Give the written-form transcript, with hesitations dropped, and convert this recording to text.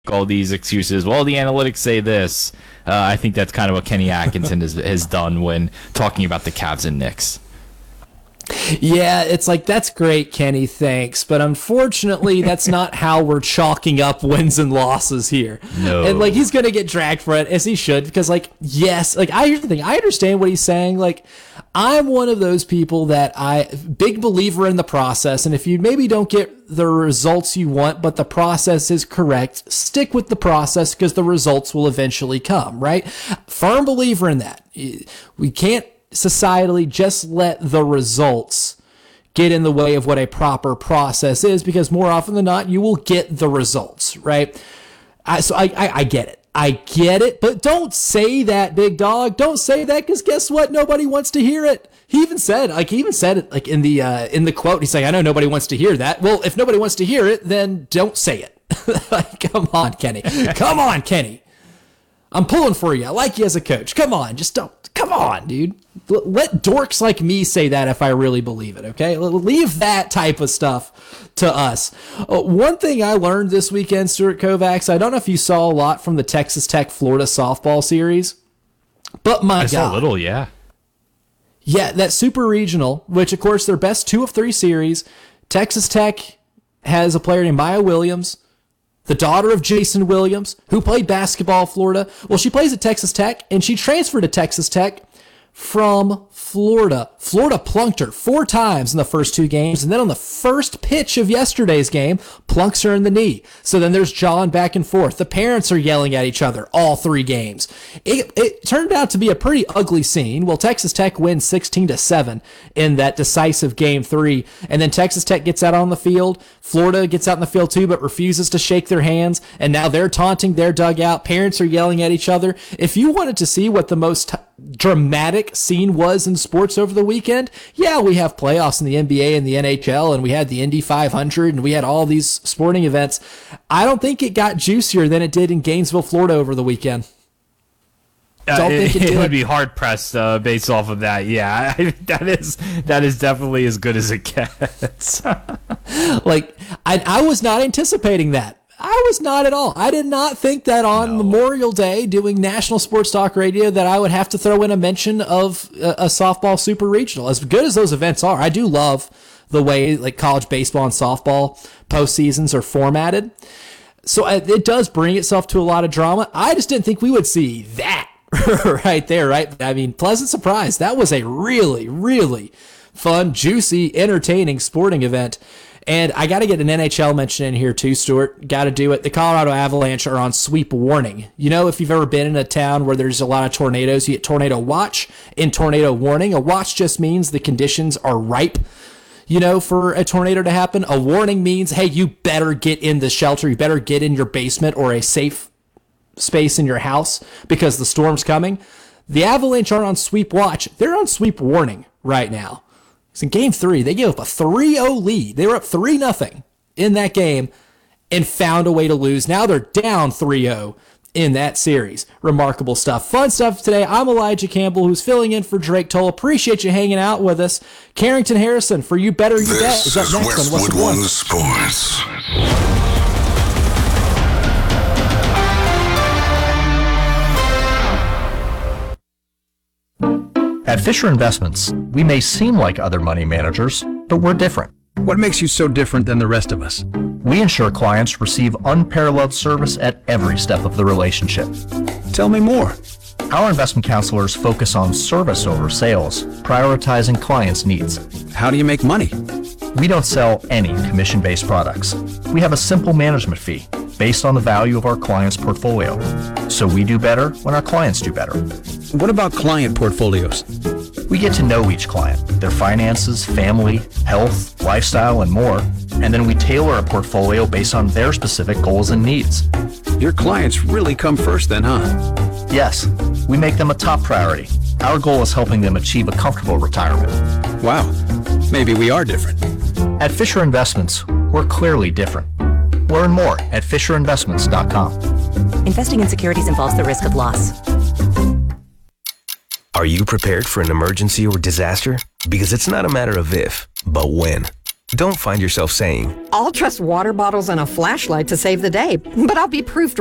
all these excuses. Well, the analytics say this. I think that's kind of what Kenny Atkinson has done when talking about the Cavs and Knicks. Yeah, it's like, that's great, Kenny, thanks. But unfortunately, that's not how we're chalking up wins and losses here. No. And, like, he's going to get dragged for it, as he should, because, like, yes, like, here's the thing. I understand what he's saying. Like, I'm one of those people that big believer in the process. And if you maybe don't get the results you want, but the process is correct, stick with the process because the results will eventually come, right? Firm believer in that. We can't societally just let the results get in the way of what a proper process is, because more often than not, you will get the results, right? So I get it. I get it, but don't say that, big dog. Don't say that, because guess what? Nobody wants to hear it. He even said it like in the quote. He's like, I know nobody wants to hear that. Well, if nobody wants to hear it, then don't say it. Like, come on, Kenny. Come on, Kenny. I'm pulling for you. I like you as a coach. Come on, just don't. Come on, dude. Let dorks like me say that if I really believe it, okay? Leave that type of stuff to us. One thing I learned this weekend, Stuart Kovacs, I don't know if you saw a lot from the Texas Tech-Florida softball series, but my God. I saw a little, yeah. Yeah, that super regional, which, of course, their best 2 of 3 series. Texas Tech has a player named Maya Williams, the daughter of Jason Williams, who played basketball at Florida. Well, she plays at Texas Tech, and she transferred to Texas Tech from Florida. Florida plunked her 4 times in the first 2 games, and then on the first pitch of yesterday's game, plunks her in the knee. So then there's jawing back and forth. The parents are yelling at each other all 3 games. It turned out to be a pretty ugly scene. Well, Texas Tech wins 16-7 in that decisive game 3, and then Texas Tech gets out on the field. Florida gets out in the field too, but refuses to shake their hands, and now they're taunting their dugout. Parents are yelling at each other. If you wanted to see what the most dramatic scene was in sports over the weekend, yeah, we have playoffs in the NBA and the NHL, and we had the Indy 500, and we had all these sporting events. I don't think it got juicier than it did in Gainesville, Florida over the weekend. It would be hard pressed based off of that. Yeah, that is definitely as good as it gets. Like, I was not anticipating that. I was not at all. I did not think that on Memorial Day, doing National Sports Talk Radio, that I would have to throw in a mention of a softball super regional. As good as those events are, I do love the way like college baseball and softball postseasons are formatted. So it does bring itself to a lot of drama. I just didn't think we would see that right there, right? I mean, pleasant surprise. That was a really, really fun, juicy, entertaining sporting event. And I got to get an NHL mention in here too, Stuart. Got to do it. The Colorado Avalanche are on sweep warning. You know, if you've ever been in a town where there's a lot of tornadoes, you get tornado watch and tornado warning. A watch just means the conditions are ripe, you know, for a tornado to happen. A warning means, hey, you better get in the shelter. You better get in your basement or a safe space in your house because the storm's coming. The Avalanche aren't on sweep watch. They're on sweep warning right now. So in game 3, they gave up a 3-0 lead. They were up 3-0 in that game and found a way to lose. Now they're down 3-0 in that series. Remarkable stuff. Fun stuff today. I'm Elijah Campbell, who's filling in for Drake Toll. Appreciate you hanging out with us. Carrington Harrison for You Better You Bet is up next on Westwood One Sports. At Fisher Investments, we may seem like other money managers, but we're different. What makes you so different than the rest of us? We ensure clients receive unparalleled service at every step of the relationship. Tell me more. Our investment counselors focus on service over sales, prioritizing clients' needs. How do you make money? We don't sell any commission-based products. We have a simple management fee based on the value of our client's portfolio. So we do better when our clients do better. What about client portfolios? We get to know each client, their finances, family, health, lifestyle, and more, and then we tailor a portfolio based on their specific goals and needs. Your clients really come first then, huh? Yes, we make them a top priority. Our goal is helping them achieve a comfortable retirement. Wow, maybe we are different. At Fisher Investments, we're clearly different. Learn more at FisherInvestments.com. Investing in securities involves the risk of loss. Are you prepared for an emergency or disaster? Because it's not a matter of if, but when. Don't find yourself saying, I'll trust water bottles and a flashlight to save the day, but I'll be proof